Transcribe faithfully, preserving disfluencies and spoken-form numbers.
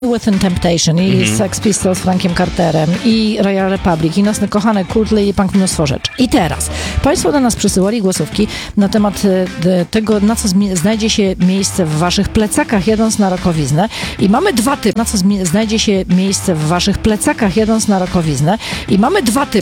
Within Temptation i Mhm. Sex Pistols z Frankiem Carterem i Royal Republic i Nocne Kochane, Coldplay i Punk, mnóstwo rzeczy. I teraz Państwo do nas przysyłali głosówki na temat e, tego, na co zmi- znajdzie się miejsce w waszych plecakach jadąc na rokowiznę i mamy dwa typy, na co zmi- znajdzie się miejsce w waszych plecakach jadąc na rokowiznę i mamy dwa typy.